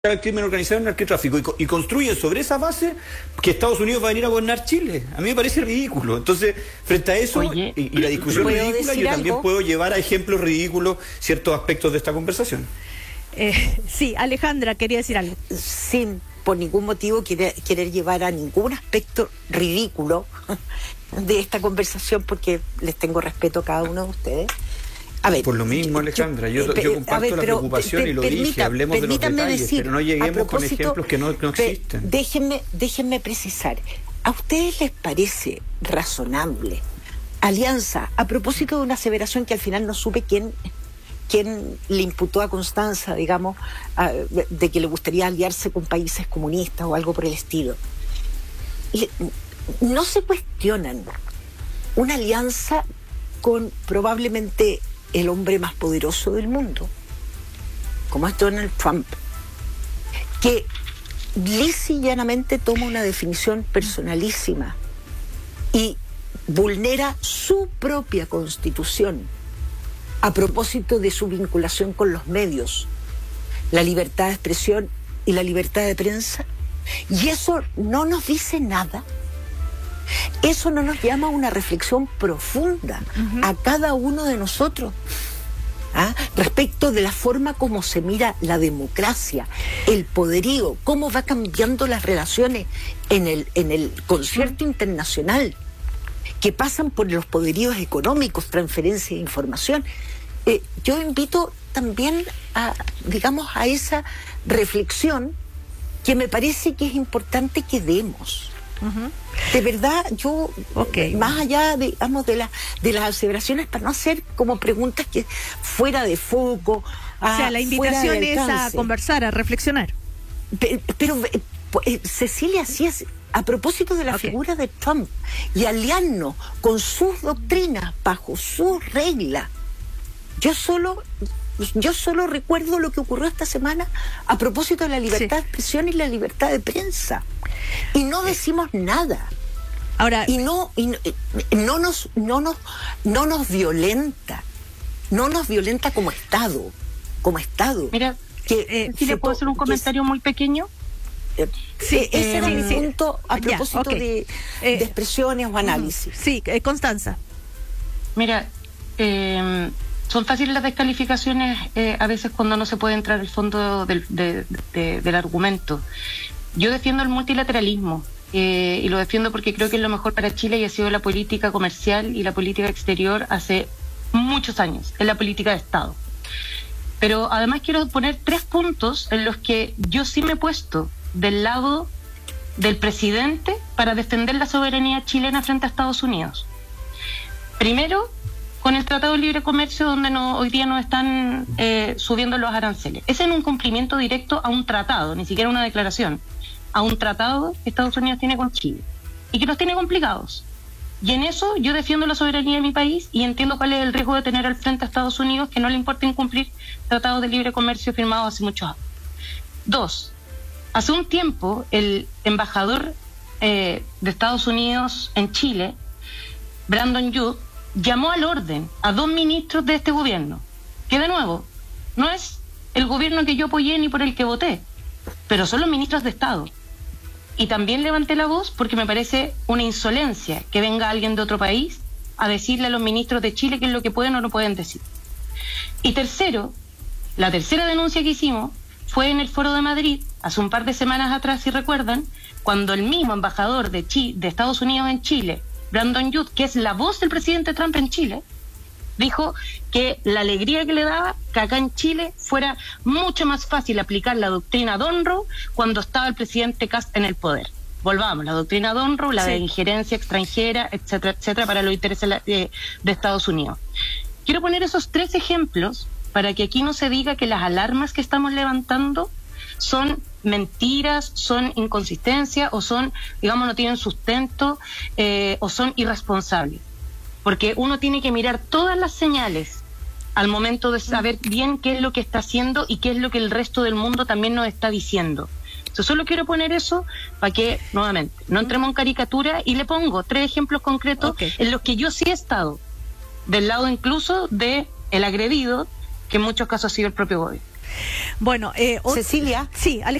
el crimen organizado y el narcotráfico y construyen sobre esa base que Estados Unidos va a venir a gobernar Chile. A mí me parece ridículo. Entonces, frente a eso, y la discusión ridícula, yo también puedo llevar a ejemplos ridículos ciertos aspectos de esta conversación. Sí, Alejandra, quería decir algo. Sin por ningún motivo querer llevar a ningún aspecto ridículo de esta conversación, porque les tengo respeto a cada uno de ustedes. A ver, por lo mismo, Alejandra, yo comparto la preocupación y lo dije, hablemos de los detalles, pero no lleguemos con ejemplos que no existen. Déjenme precisar. ¿A ustedes les parece razonable alianza, a propósito de una aseveración que al final no supe quién le imputó a Constanza, digamos, de que le gustaría aliarse con países comunistas o algo por el estilo? No se cuestionan una alianza con probablemente el hombre más poderoso del mundo, como es Donald Trump, que lisa y llanamente toma una definición personalísima y vulnera su propia constitución a propósito de su vinculación con los medios, la libertad de expresión y la libertad de prensa. Y eso no nos dice nada. Eso no nos llama a una reflexión profunda a cada uno de nosotros respecto de la forma como se mira la democracia, el poderío, cómo va cambiando las relaciones en el concierto internacional, que pasan por los poderíos económicos, transferencia de información. Yo invito también a esa reflexión que me parece que es importante que demos. De verdad, yo, más allá de las aseveraciones, para no hacer como preguntas que fuera de foco. O sea, la invitación es a conversar, a reflexionar. Pero Cecilia, sí es a propósito de la figura de Trump y aliarnos con sus doctrinas, bajo sus reglas. Yo solo recuerdo lo que ocurrió esta semana a propósito de la libertad de expresión y la libertad de prensa. Y no decimos nada. Ahora, y no nos violenta. No nos violenta como Estado. Mira, si le puedo hacer un comentario muy pequeño. Ese era mi punto a propósito de expresiones o análisis. Sí, Constanza. Mira, son fáciles las descalificaciones a veces cuando no se puede entrar al fondo del argumento. Yo defiendo el multilateralismo y lo defiendo porque creo que es lo mejor para Chile y ha sido la política comercial y la política exterior hace muchos años, es la política de Estado. Pero además quiero poner 3 puntos en los que yo sí me he puesto del lado del presidente para defender la soberanía chilena frente a Estados Unidos. Primero, con el Tratado de Libre Comercio, donde hoy día nos están subiendo los aranceles. Ese es un cumplimiento directo a un tratado, ni siquiera una declaración, a un tratado que Estados Unidos tiene con Chile y que nos tiene complicados. Y en eso yo defiendo la soberanía de mi país y entiendo cuál es el riesgo de tener al frente a Estados Unidos, que no le importa incumplir tratados de libre comercio firmados hace muchos años. 2, hace un tiempo el embajador de Estados Unidos en Chile, Brandon Young, llamó al orden a 2 ministros de este gobierno, que de nuevo no es el gobierno que yo apoyé ni por el que voté, pero son los ministros de Estado. Y también levanté la voz porque me parece una insolencia que venga alguien de otro país a decirle a los ministros de Chile qué es lo que pueden o no pueden decir. Y tercero, la tercera denuncia que hicimos fue en el Foro de Madrid, hace un par de semanas atrás, si recuerdan, cuando el mismo embajador de Estados Unidos en Chile, Brandon Young, que es la voz del presidente Trump en Chile, dijo que la alegría que le daba que acá en Chile fuera mucho más fácil aplicar la doctrina Donroe cuando estaba el presidente Kast en el poder. Volvamos, la doctrina Donroe, la de injerencia extranjera, etcétera, etcétera, para los intereses de Estados Unidos. Quiero poner esos 3 ejemplos para que aquí no se diga que las alarmas que estamos levantando son mentiras, son inconsistencias o son, digamos, no tienen sustento o son irresponsables. Porque uno tiene que mirar todas las señales al momento de saber bien qué es lo que está haciendo y qué es lo que el resto del mundo también nos está diciendo. Yo solo quiero poner eso para que, nuevamente, no entremos en caricatura y le pongo 3 ejemplos concretos en los que yo sí he estado, del lado incluso de el agredido, que en muchos casos ha sido el propio gobierno. Bueno, Cecilia. Sí,